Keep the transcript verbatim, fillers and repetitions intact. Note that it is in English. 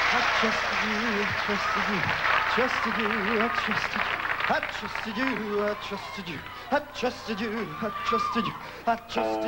I trusted you, I trusted you, trusted you, I trusted you. I trusted you, I trusted you, I trusted you, I trusted you, I trusted